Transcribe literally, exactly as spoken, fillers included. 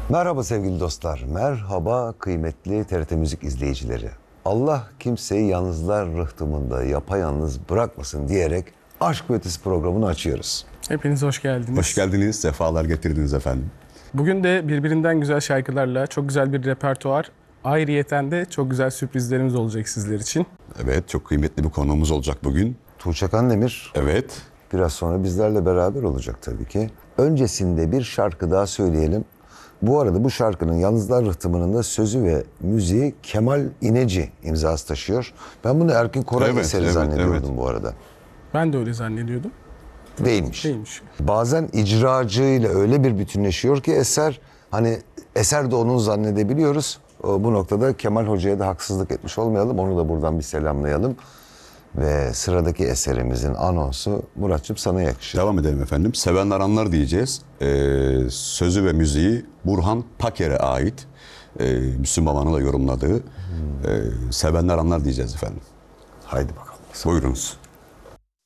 Merhaba sevgili dostlar, merhaba kıymetli T R T Müzik izleyicileri. Allah kimseyi yalnızlar rıhtımında yapayalnız bırakmasın diyerek Aşk ve Ötesi programını açıyoruz. Hepiniz hoş geldiniz. Hoş geldiniz, sefalar getirdiniz efendim. Bugün de birbirinden güzel şarkılarla çok güzel bir repertuar, ayrıyeten de çok güzel sürprizlerimiz olacak sizler için. Evet, çok kıymetli bir konuğumuz olacak bugün. Tuğçe Kandemir Evet. biraz sonra bizlerle beraber olacak tabii ki. Öncesinde bir şarkı daha söyleyelim. Bu arada bu şarkının Yalnızlar Rıhtımı'nın da sözü ve müziği Kemal İneci imzası taşıyor. Ben bunu Erkin Koray Evet, eseri evet, zannediyordum evet. bu arada. Ben de öyle zannediyordum. Değilmiş. Değilmiş. Bazen icracıyla öyle bir bütünleşiyor ki eser, hani eser de onun zannedebiliyoruz. O, bu noktada Kemal Hoca'ya da haksızlık etmiş olmayalım. Onu da buradan bir selamlayalım. Ve sıradaki eserimizin anonsu Muratçım sana yakışır. Devam edelim efendim. Sevenler anlar diyeceğiz. Ee, sözü ve müziği Burhan Paker'e ait. Ee, Müslüm Baba'nın da yorumladığı. Ee, Sevenler anlar diyeceğiz efendim. Haydi bakalım. Buyurunuz.